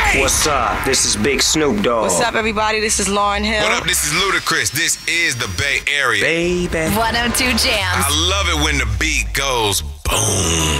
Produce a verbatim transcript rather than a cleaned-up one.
Hey! What's up? This is Big Snoop Dogg. What's up, everybody? This is Lauryn Hill. What up? This is Ludacris. This is the Bay Area. Baby. one oh two Jams. I love it when the beat goes boom.